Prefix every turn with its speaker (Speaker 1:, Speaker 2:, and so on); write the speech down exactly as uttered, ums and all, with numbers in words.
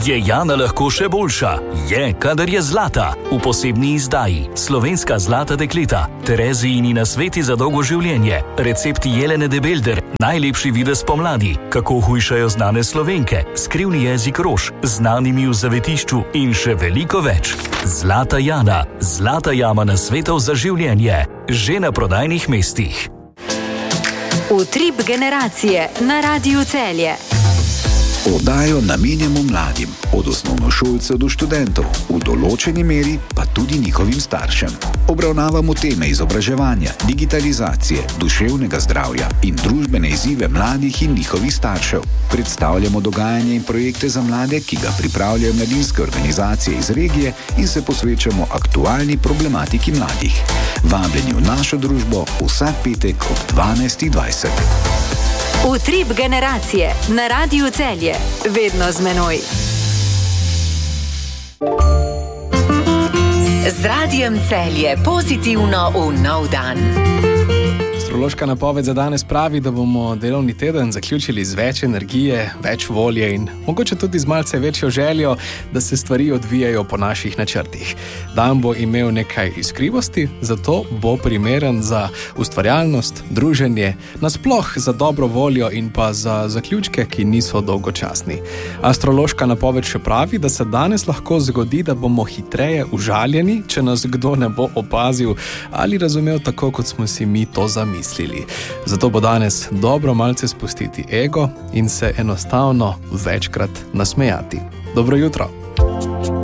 Speaker 1: Je Jana lahko še boljša? Je, kadar je zlata. V posebni izdaji Slovenska zlata dekleta, Terezijini nasveti za dolgo življenje, recepti Jelene de Belder, najlepši videz pomladi, kako hujšajo znane Slovenke, skrivni jezik rož, znanimi v zavetišču in še veliko več. Zlata Jana, zlata jama nasvetov za življenje, že na prodajnih mestih.
Speaker 2: Utrip generacije na Radiu Celje.
Speaker 3: Oddajo namenjamo mladim, od osnovnošolcev do študentov, v določeni meri pa tudi njihovim staršem. Obravnavamo teme izobraževanja, digitalizacije, duševnega zdravja in družbene izzive mladih in njihovih staršev. Predstavljamo dogajanje in projekte za mlade, ki ga pripravljajo mladinske organizacije iz regije in se posvečamo aktualni problematiki mladih. Vabljeni v našo družbo vsak petek ob dvanajst dvajset.
Speaker 2: Utrip generacije na Radiu Celje. Vedno z menoj. Z Radijem Celje pozitivno v nov dan.
Speaker 4: Astrološka napoved za danes pravi, da bomo delovni teden zaključili z več energije, več volje in mogoče tudi z malce večjo željo, da se stvari odvijajo po naših načrtih. Dan bo imel nekaj iskrivosti, zato bo primeren za ustvarjalnost, druženje, nasploh za dobro voljo in pa za zaključke, ki niso dolgočasni. Astrološka napoved še pravi, da se danes lahko zgodi, da bomo hitreje užaljeni, če nas kdo ne bo opazil ali razumel tako, kot smo si mi to zamislili. Mislili. Zato bo danes dobro malce spustiti ego in se enostavno večkrat nasmejati. Dobro jutro!